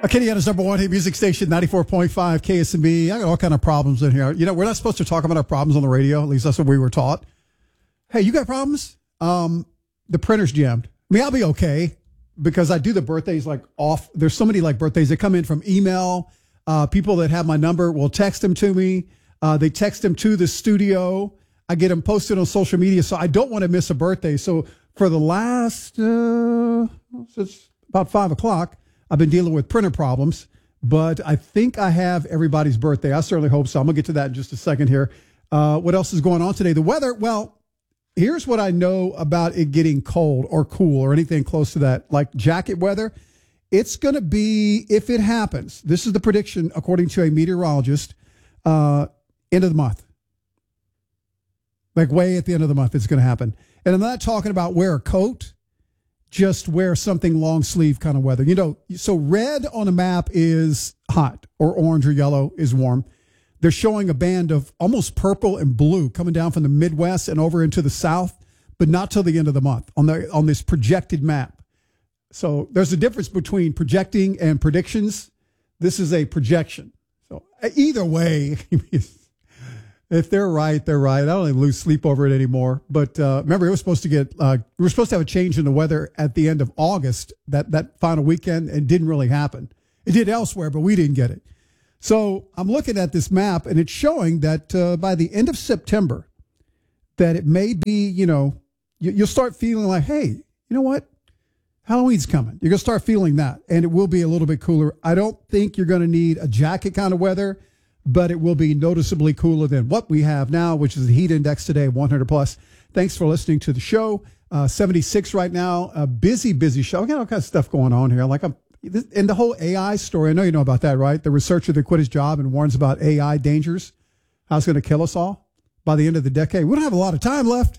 Kenyatta's number one hit music station, 94.5 KSMB. I got all kind of problems in here. You know, we're not supposed to talk about our problems on the radio. At least that's what we were taught. Hey, you got problems? The printer's jammed. I mean, I'll be okay because I do the birthdays like off. There's so many like birthdays that come in from email. People that have my number will text them to me. They text them to the studio. I get them posted on social media. So I don't want to miss a birthday. So for the last, since about 5 o'clock, I've been dealing with printer problems, but I think I have everybody's birthday. I certainly hope so. I'm going to get to that in just a second here. What else is going on today? The weather, well, here's what I know about it getting cold or cool or anything close to that, like jacket weather. It's going to be, if it happens, this is the prediction according to a meteorologist, end of the month. Like way at the end of the month, it's going to happen. And I'm not talking about wear a coat. Just wear something long sleeve kind of weather. You know, so red on a map is hot, or orange or yellow is warm. They're showing a band of almost purple and blue coming down from the Midwest and over into the South, but not till the end of the month on this projected map. So there's a difference between projecting and predictions. This is a projection. So either way, if they're right, they're right. I don't even lose sleep over it anymore. But remember, it was supposed to get we were supposed to have a change in the weather at the end of August, that final weekend, and it didn't really happen. It did elsewhere, but we didn't get it. So I'm looking at this map, and it's showing that by the end of September, that it may be, you know, you'll start feeling like, hey, you know what? Halloween's coming. You're going to start feeling that, and it will be a little bit cooler. I don't think you're going to need a jacket kind of weather, but it will be noticeably cooler than what we have now, which is the heat index today, 100 plus. Thanks for listening to the show. 76 right now. A busy show. We got all kinds of stuff going on here. Like and the whole AI story. I know you know about that, right? The researcher that quit his job and warns about AI dangers, how it's going to kill us all by the end of the decade. We don't have a lot of time left.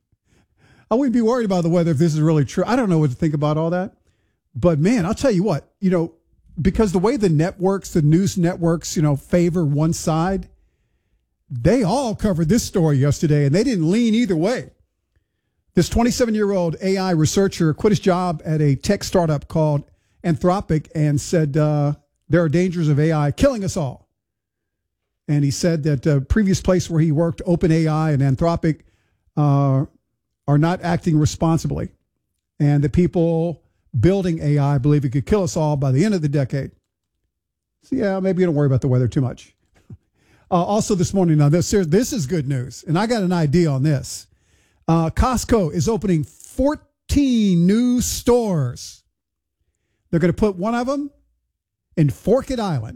I wouldn't be worried about the weather if this is really true. I don't know what to think about all that. But, man, I'll tell you what, you know, because the way the networks, the news networks, you know, favor one side, they all covered this story yesterday, and they didn't lean either way. This 27-year-old AI researcher quit his job at a tech startup called Anthropic and said there are dangers of AI killing us all. And he said that the previous place where he worked, OpenAI and Anthropic, are not acting responsibly. And the people building AI believe it could kill us all by the end of the decade. So, yeah, maybe you don't worry about the weather too much. Also this morning, now this is good news, and I got an idea on this. Costco is opening 14 new stores. They're going to put one of them in Forked Island.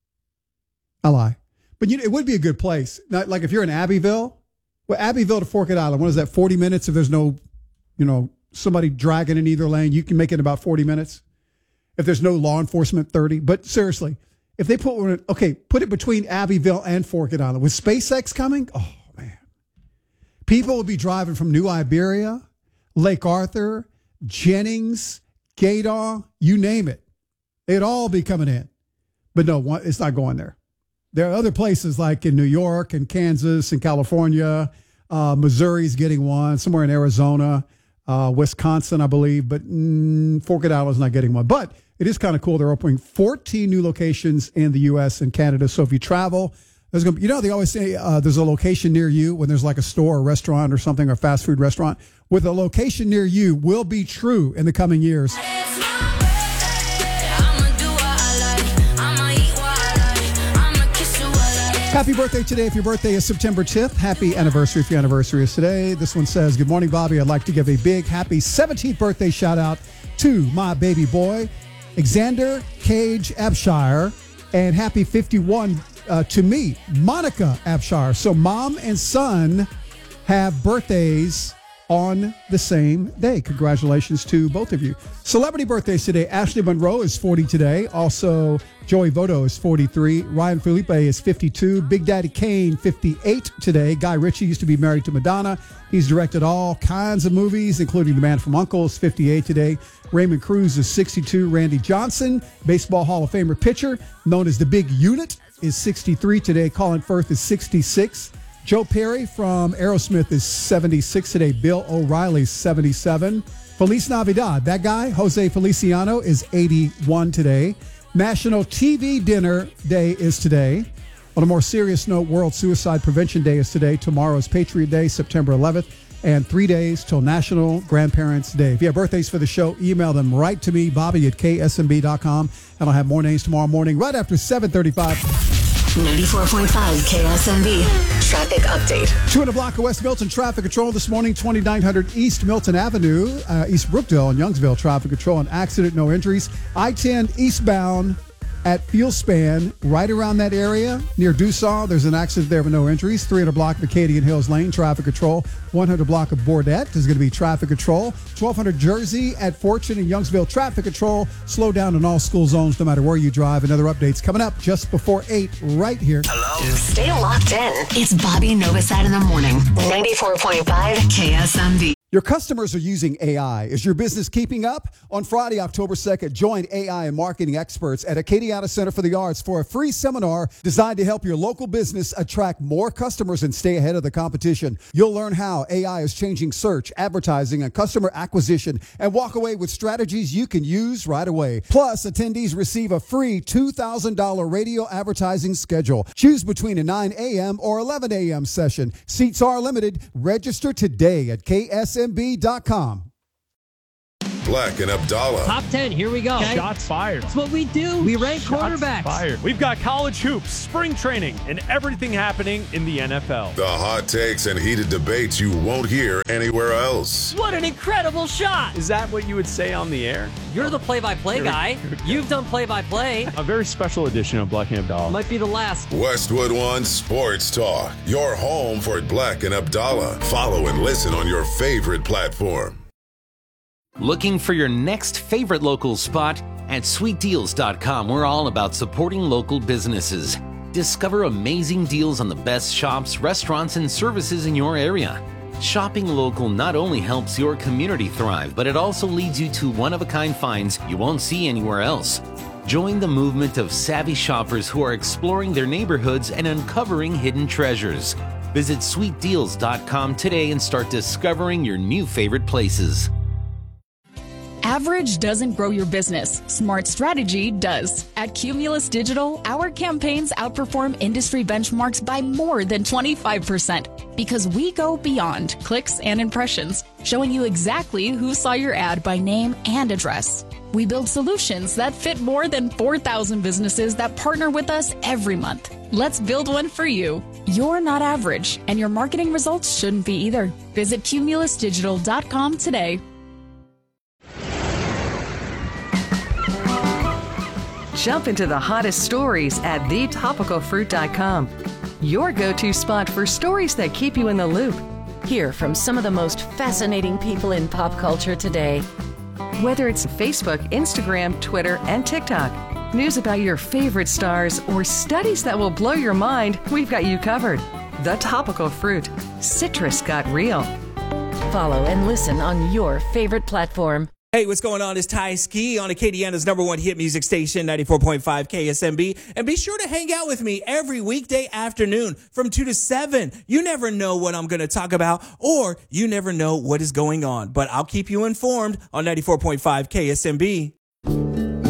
I lie. But it would be a good place. Not, like if you're in Abbeville, well, Abbeville to Forked Island, what is that, 40 minutes if there's no, you know, somebody dragging in either lane? You can make it in about 40 minutes. If there's no law enforcement, 30. But seriously, if they put one, put it between Abbeville and Forked Island. With SpaceX coming, oh, man. People will be driving from New Iberia, Lake Arthur, Jennings, Gaydar, you name it. It'd all be coming in. But no, it's not going there. There are other places like in New York and Kansas and California. Missouri's getting one, somewhere in Arizona, Wisconsin, I believe. But Forked Island's not getting one. But it is kind of cool. They're opening 14 new locations in the U.S. and Canada. So if you travel, there's going to be, they always say there's a location near you when there's like a store or restaurant or something, or fast food restaurant. With a location near you will be true in the coming years. Happy birthday today. If your birthday is September 10th, happy anniversary if your anniversary is today. This one says, good morning, Bobby. I'd like to give a big happy 17th birthday shout out to my baby boy, Xander Cage Abshire, and happy 51 to me, Monica Abshire. So mom and son have birthdays on the same day. Congratulations to both of you. Celebrity birthdays today. Ashley Monroe is 40 today. Also, Joey Votto is 43. Ryan Felipe is 52. Big Daddy Kane, 58 today. Guy Ritchie used to be married to Madonna. He's directed all kinds of movies, including The Man from U.N.C.L.E. is 58 today. Raymond Cruz is 62. Randy Johnson, Baseball Hall of Famer pitcher, known as the Big Unit, is 63 today. Colin Firth is 66. Joe Perry from Aerosmith is 76 today. Bill O'Reilly, 77. Feliz Navidad. That guy, Jose Feliciano, is 81 today. National TV Dinner Day is today. On a more serious note, World Suicide Prevention Day is today. Tomorrow is Patriot Day, September 11th. And 3 days till National Grandparents' Day. If you have birthdays for the show, email them right to me, Bobby at ksmb.com. And I'll have more names tomorrow morning right after 7:35. 94.5 KSMB traffic update. 2 block of West Milton traffic control this morning, 2900 East Milton Avenue, East Brookdale and Youngsville traffic control. An accident, no injuries. I-10 eastbound at Field Span, right around that area near Dussault. There's an accident there with no injuries. 300 block of Acadian Hills Lane, traffic control. 100 block of Bordette is going to be traffic control. 1200 Jersey at Fortune and Youngsville, traffic control. Slow down in all school zones, no matter where you drive. And other updates coming up just before 8 right here. Hello. Stay locked in. It's Bobby Novosad in the morning. 94.5 KSMB. Your customers are using AI. Is your business keeping up? On Friday, October 2nd, join AI and marketing experts at Acadiana Center for the Arts for a free seminar designed to help your local business attract more customers and stay ahead of the competition. You'll learn how AI is changing search, advertising, and customer acquisition, and walk away with strategies you can use right away. Plus, attendees receive a free $2,000 radio advertising schedule. Choose between a 9 a.m. or 11 a.m. session. Seats are limited. Register today at KSMB.com. Black and Abdallah. Top 10, here we go. Okay. Shots fired. That's what we do. We rank quarterbacks. Fired. We've got college hoops, spring training, and everything happening in the NFL. The hot takes and heated debates you won't hear anywhere else. What an incredible shot. Is that what you would say on the air? You're the play-by-play guy. You've done play-by-play. A very special edition of Black and Abdallah. Might be the last. Westwood One Sports Talk. Your home for Black and Abdallah. Follow and listen on your favorite platform. Looking for your next favorite local spot? At sweetdeals.com, we're all about supporting local businesses. Discover amazing deals on the best shops, restaurants, and services in your area. Shopping local not only helps your community thrive, but it also leads you to one-of-a-kind finds you won't see anywhere else. Join the movement of savvy shoppers who are exploring their neighborhoods and uncovering hidden treasures. Visit sweetdeals.com today and start discovering your new favorite places. Average doesn't grow your business. Smart strategy does. At Cumulus Digital, our campaigns outperform industry benchmarks by more than 25% because we go beyond clicks and impressions, showing you exactly who saw your ad by name and address. We build solutions that fit more than 4,000 businesses that partner with us every month. Let's build one for you. You're not average, and your marketing results shouldn't be either. Visit cumulusdigital.com today. Jump into the hottest stories at thetopicalfruit.com. Your go-to spot for stories that keep you in the loop. Hear from some of the most fascinating people in pop culture today. Whether it's Facebook, Instagram, Twitter, and TikTok, news about your favorite stars, or studies that will blow your mind, we've got you covered. The Topical Fruit. Citrus got real. Follow and listen on your favorite platform. Hey, what's going on? It's Ty Ski on Acadiana's #1 hit music station, 94.5 KSMB. And be sure to hang out with me every weekday afternoon from 2 to 7. You never know what I'm going to talk about, or you never know what is going on. But I'll keep you informed on 94.5 KSMB.